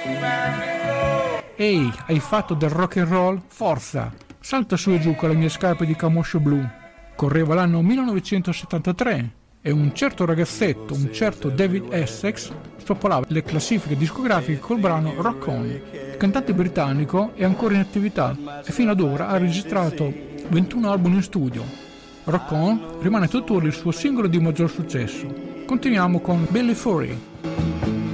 Ehi, hai fatto del rock and roll? Forza! Salta su e giù con le mie scarpe di camoscio blu. Correva l'anno 1973 e un certo ragazzetto, un certo David Essex, spopolava le classifiche discografiche col brano Rock On. Il cantante britannico è ancora in attività e fino ad ora ha registrato 21 album in studio. Rock On rimane tuttora il suo singolo di maggior successo. Continuiamo con Billy Fury.